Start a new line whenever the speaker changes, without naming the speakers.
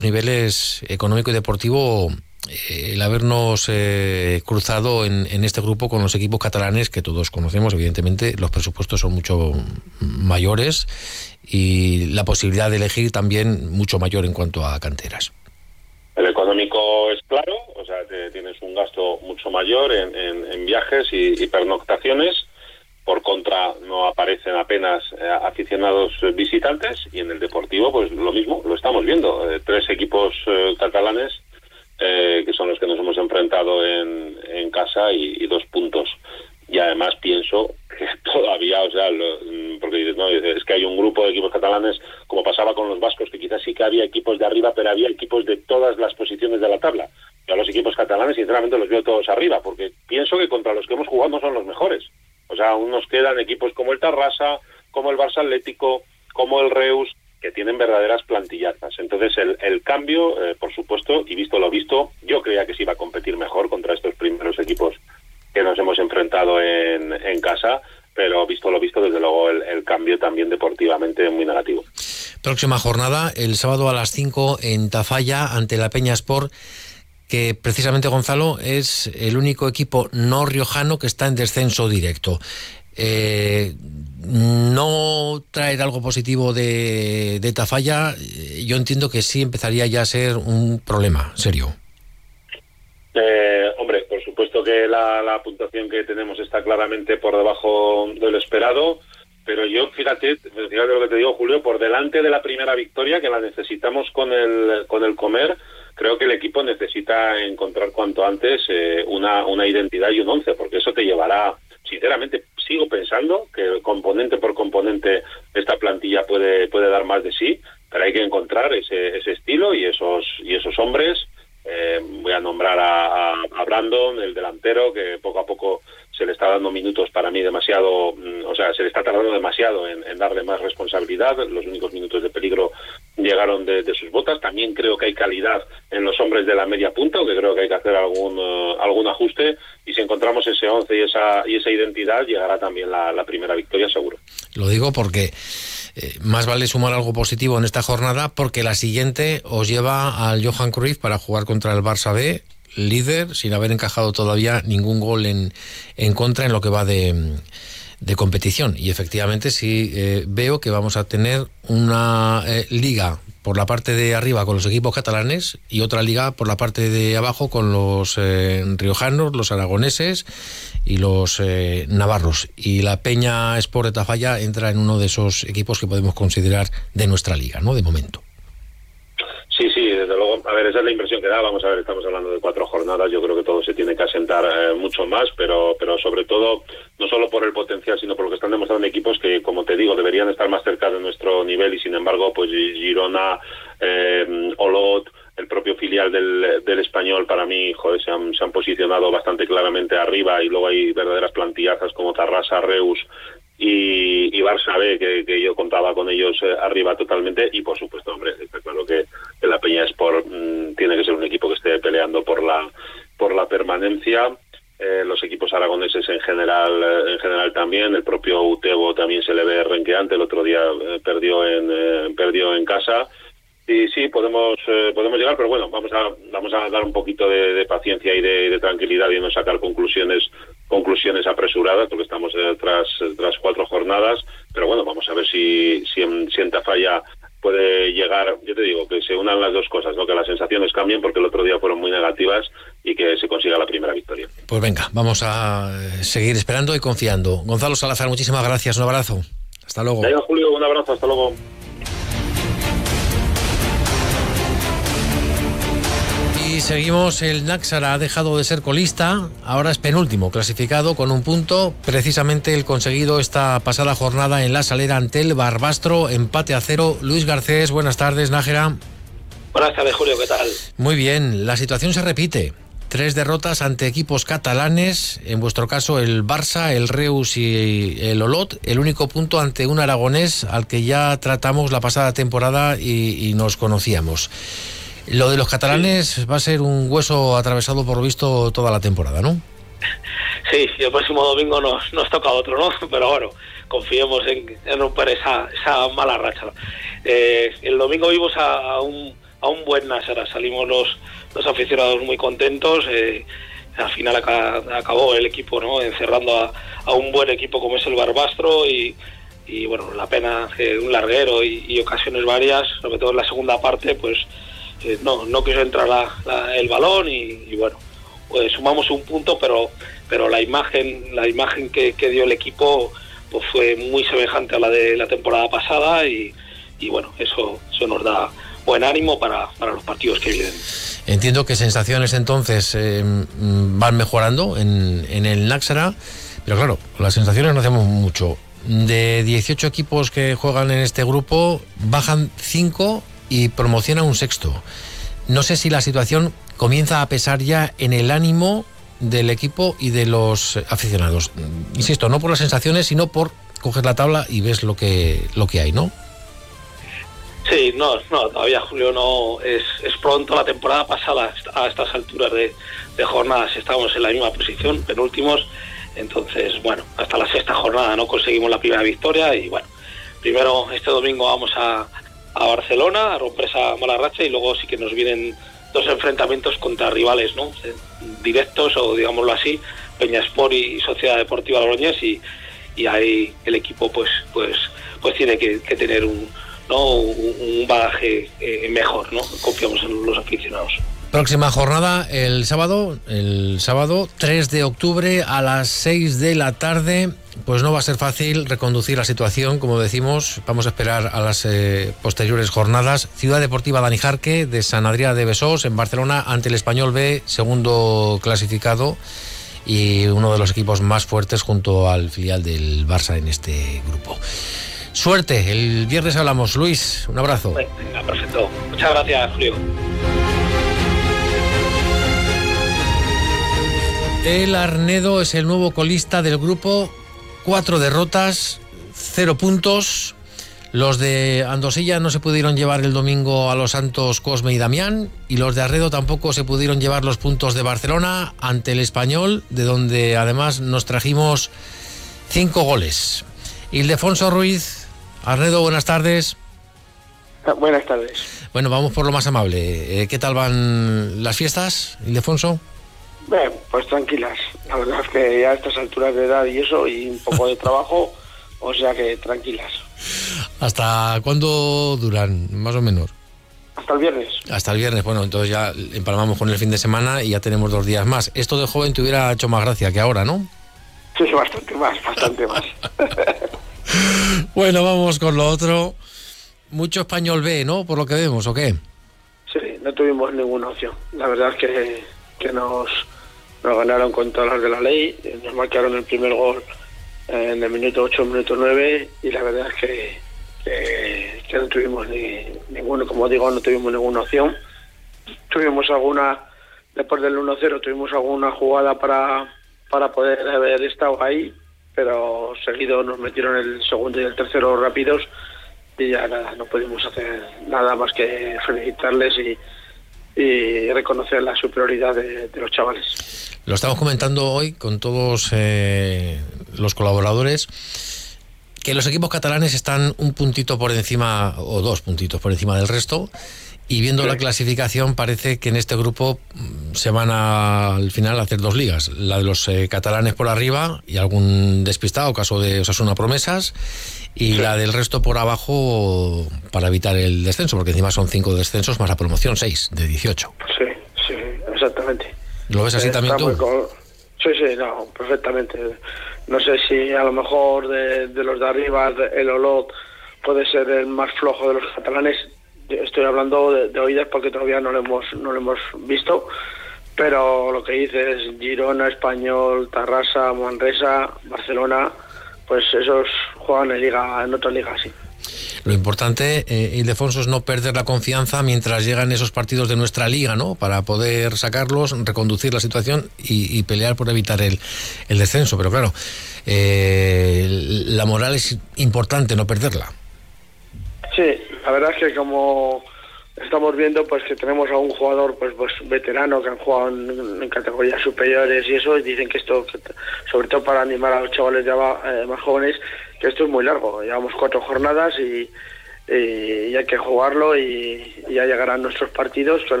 niveles económico y deportivo, el habernos cruzado en este grupo con los equipos catalanes que todos conocemos. Evidentemente los presupuestos son mucho mayores y la posibilidad de elegir también mucho mayor en cuanto a canteras.
El económico es claro, o sea, tienes un gasto mucho mayor en viajes y pernoctaciones. Por contra, no aparecen apenas aficionados visitantes, y en el deportivo pues lo mismo, lo estamos viendo. 3 equipos catalanes que son los que nos hemos enfrentado en casa y 2 puntos. Y además pienso que todavía, o sea, porque dices, no, es que hay un grupo de equipos catalanes, como pasaba con los vascos, que quizás sí que había equipos de arriba, pero había equipos de todas las posiciones de la tabla. Yo a los equipos catalanes, sinceramente, los veo todos arriba, porque pienso que contra los que hemos jugado no son los mejores. O sea, aún nos quedan equipos como el Tarrasa, como el Barça Atlético, como el Reus, que tienen verdaderas plantillazas. Entonces, el cambio, por supuesto, y visto lo visto, yo creía que se iba a competir mejor contra estos primeros equipos que nos hemos enfrentado en casa, pero visto lo visto, desde luego el cambio también deportivamente muy negativo.
Próxima jornada, el sábado a las 5 en Tafalla, ante la Peña Sport, que precisamente, Gonzalo, es el único equipo no riojano que está en descenso directo. No traer algo positivo de Tafalla, yo entiendo que sí empezaría ya a ser un problema serio.
Hombre, por supuesto que la puntuación que tenemos está claramente por debajo de lo esperado, pero yo, fíjate lo que te digo, Julio, por delante de la primera victoria, que la necesitamos con el Comer. Creo que el equipo necesita encontrar cuanto antes una identidad y un 11, porque eso te llevará, sinceramente, sigo pensando que componente por componente esta plantilla puede dar más de sí, pero hay que encontrar ese estilo y esos hombres. Voy a nombrar a Brandon, el delantero, que poco a poco se le está dando minutos para mí demasiado, o sea, se le está tardando demasiado en darle más responsabilidad. Los únicos minutos de peligro llegaron de sus botas. También creo que hay calidad en los hombres de la media punta, aunque creo que hay que hacer algún ajuste, y si encontramos ese 11 y esa identidad, llegará también la primera victoria, seguro.
Lo digo porque más vale sumar algo positivo en esta jornada, porque la siguiente os lleva al Johan Cruyff para jugar contra el Barça B, líder, sin haber encajado todavía ningún gol en contra en lo que va de competición. Y efectivamente sí veo que vamos a tener una liga por la parte de arriba con los equipos catalanes y otra liga por la parte de abajo con los riojanos, los aragoneses y los navarros. Y la Peña Sport de Tafalla entra en uno de esos equipos que podemos considerar de nuestra liga, ¿no?, de momento.
Sí, desde luego. A ver, esa es la impresión que da. Vamos a ver, estamos hablando de 4 jornadas. Yo creo que todo se tiene que asentar mucho más, pero sobre todo, no solo por el potencial, sino por lo que están demostrando equipos que, como te digo, deberían estar más cerca de nuestro nivel, y sin embargo, pues Girona, Olot, el propio filial del Español, para mí, joder, se han posicionado bastante claramente arriba, y luego hay verdaderas plantillazas como Tarrasa, Reus y Barça B, que yo contaba con ellos arriba totalmente. Y por supuesto, hombre, está claro que la Peña Sport tiene que ser un equipo que esté peleando por la permanencia. Los equipos aragoneses en general también. El propio Utebo también se le ve renqueante. El otro día perdió en casa. Y sí, podemos llegar, pero bueno, vamos a dar un poquito de paciencia y de tranquilidad, y no sacar conclusiones apresuradas, porque estamos tras 4 jornadas. Pero bueno, vamos a ver si en Tafalla puede llegar. Yo te digo que se unan las dos cosas, ¿no?, que las sensaciones cambien, porque el otro día fueron muy negativas, y que se consiga la primera victoria.
Pues venga, vamos a seguir esperando y confiando. Gonzalo Salazar, muchísimas gracias, un abrazo. Hasta luego.
Venga, Julio, un abrazo, hasta luego.
Y seguimos. El Náxara ha dejado de ser colista, ahora es penúltimo clasificado con un punto, precisamente el conseguido esta pasada jornada en La Salera ante el Barbastro, empate a 0. Luis Garcés, buenas tardes, Nájera.
Buenas tardes, Julio, ¿qué tal?
Muy bien, la situación se repite. 3 derrotas ante equipos catalanes, en vuestro caso el Barça, el Reus y el Olot. El único punto ante un aragonés al que ya tratamos la pasada temporada y nos conocíamos. Lo de los catalanes va a ser un hueso atravesado, por lo visto, toda la temporada, ¿no?
Sí, y el próximo domingo nos toca otro, ¿no? Pero bueno, confiemos en romper esa mala racha. El domingo vimos a un un buen Nájera. Salimos los aficionados muy contentos. Al final acabó el equipo, ¿no?, encerrando a un buen equipo como es el Barbastro y bueno, la pena que un larguero y ocasiones varias, sobre todo en la segunda parte, pues no quiso entrar el balón y bueno, pues sumamos un punto, pero la imagen que dio el equipo pues fue muy semejante a la de la temporada pasada y bueno, eso nos da buen ánimo para los partidos que vienen.
Entiendo que sensaciones entonces van mejorando en el Nájera, pero claro, las sensaciones no hacemos mucho. De 18 equipos que juegan en este grupo, bajan 5 y promocionan un sexto. No sé si la situación comienza a pesar ya en el ánimo del equipo y de los aficionados. Insisto, no por las sensaciones, sino por coger la tabla y ves lo que hay, ¿no?
Sí, no, todavía, Julio, no es pronto. La temporada pasada, a estas alturas de jornadas, estábamos en la misma posición, penúltimos. Entonces, bueno, hasta la sexta jornada no conseguimos la primera victoria y bueno, primero este domingo vamos a Barcelona a romper esa mala racha y luego sí que nos vienen 2 enfrentamientos contra rivales, ¿no?, directos, o digámoslo así, Peñasport y Sociedad Deportiva Logroñés, y ahí el equipo pues tiene que tener un bagaje mejor, ¿no? Confiamos en los aficionados.
Próxima jornada el sábado 3 de octubre a las 6 de la tarde. Pues no va a ser fácil reconducir la situación, como decimos. Vamos a esperar a las posteriores jornadas. Ciudad Deportiva Dani Jarque de Sant Adrià de Besós en Barcelona ante el Español B, segundo clasificado y uno de los equipos más fuertes junto al filial del Barça en este grupo. Suerte, el viernes hablamos. Luis, un abrazo.
Venga, perfecto. Muchas gracias, Julio.
El Arnedo es el nuevo colista del grupo, 4 derrotas, 0 puntos. Los de Andosilla no se pudieron llevar el domingo a los Santos Cosme y Damián, y los de Arnedo tampoco se pudieron llevar los puntos de Barcelona ante el Español, de donde además nos trajimos 5 goles. Ildefonso Ruiz, Arnedo, buenas tardes.
Buenas tardes.
Bueno, vamos por lo más amable. ¿Qué tal van las fiestas, Ildefonso?
Pues tranquilas. La verdad es que ya a estas alturas de edad y eso, y un poco de trabajo, o sea que tranquilas.
¿Hasta cuándo duran, más o menos?
Hasta el viernes.
Hasta el viernes, bueno, entonces ya empalmamos con el fin de semana y ya tenemos 2 días más. Esto de joven te hubiera hecho más gracia que ahora, ¿no?
Sí, bastante más.
Bueno, vamos con lo otro. Mucho Español B, ¿no? Por lo que vemos, ¿o qué?
Sí, no tuvimos ninguna opción. La verdad es que nos ganaron con todas las de la ley. Nos marcaron el primer gol en el minuto 8, minuto 9, y la verdad es que no tuvimos ninguno, como digo, no tuvimos ninguna opción. Tuvimos alguna, después del 1-0, tuvimos alguna jugada para poder haber estado ahí, pero seguido nos metieron el segundo y el tercero rápidos y ya nada, no pudimos hacer nada más que felicitarles y reconocer la superioridad de los chavales.
Lo estamos comentando hoy con todos los colaboradores, que los equipos catalanes están un puntito por encima, o 2 puntitos por encima del resto, y viendo la clasificación parece que en este grupo se van al final a hacer 2 ligas, la de los catalanes por arriba y algún despistado, caso de Osasuna Promesas, y la del resto por abajo para evitar el descenso, porque encima son 5 descensos más la promoción, 6 de 18.
Sí, exactamente.
¿Lo ves así también tú?
Sí, no, perfectamente. No sé si a lo mejor de los de arriba el Olot puede ser el más flojo de los catalanes. Estoy hablando de oídas porque todavía no lo hemos visto, pero lo que dices, Girona, Español, Tarrasa, Manresa, Barcelona, pues esos juegan en otra liga, sí.
Lo importante, Ildefonso, es no perder la confianza mientras llegan esos partidos de nuestra liga, ¿no? Para poder sacarlos, reconducir la situación y pelear por evitar el descenso. Pero claro, la moral es importante, no perderla.
Sí, la verdad es que como estamos viendo, pues que tenemos a un jugador pues veterano que han jugado en categorías superiores y eso, y dicen que esto, sobre todo para animar a los chavales ya más jóvenes, que esto es muy largo. Llevamos 4 jornadas y y hay que jugarlo y ya llegarán nuestros partidos.